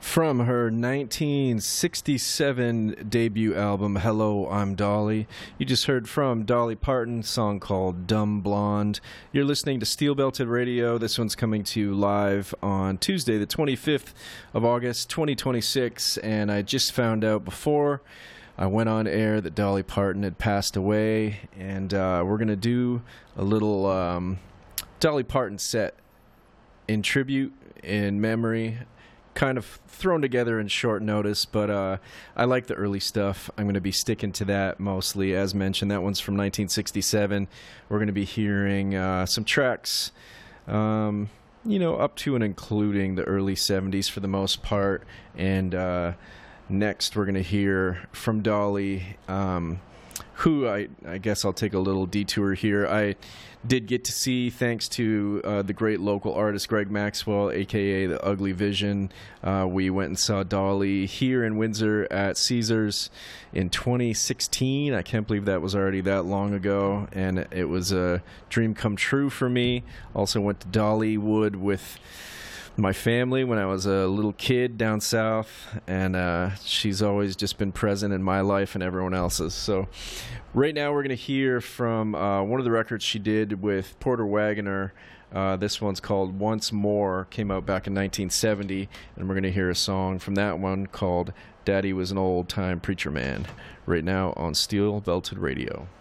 From her 1967 debut album, Hello, I'm Dolly, you just heard from Dolly Parton, a song called Dumb Blonde. You're listening to Steel Belted Radio. This one's coming to you live on Tuesday, the 25th of August, 2026, and I just found out before I went on air that Dolly Parton had passed away, and we're going to do a little Dolly Parton set in tribute, in memory, kind of thrown together in short notice, but I like the early stuff. I'm going to be sticking to that mostly. As mentioned, that one's from 1967. We're going to be hearing some tracks, up to and including the early 70s for the most part. And next we're going to hear from Dolly, who I guess I'll take a little detour here. I did get to see, thanks to the great local artist Greg Maxwell, a.k.a. The Ugly Vision. We went and saw Dolly here in Windsor at Caesars in 2016. I can't believe that was already that long ago, and it was a dream come true for me. Also went to Dollywood with my family when I was a little kid down south, and she's always just been present in my life and everyone else's. So right now we're going to hear from one of the records she did with Porter Wagoner. This one's called Once More, came out back in 1970, and we're going to hear a song from that one called Daddy Was an Old Time Preacher Man, right now on Steel Belted Radio.